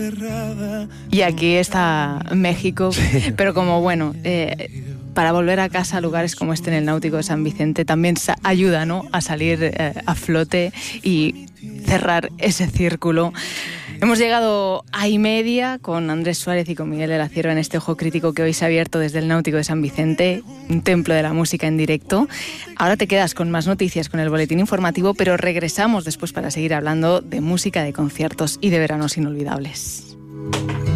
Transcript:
Y aquí está México, sí. Pero como bueno, para volver a casa a lugares como este en el Náutico de San Vicente también ayuda, ¿no?, a salir a flote y cerrar ese círculo. Hemos llegado a y media con Andrés Suárez y con Miguel de la Cierva en este Ojo Crítico que hoy se ha abierto desde el Náutico de San Vicente, un templo de la música en directo. Ahora te quedas con más noticias, con el boletín informativo, pero regresamos después para seguir hablando de música, de conciertos y de veranos inolvidables.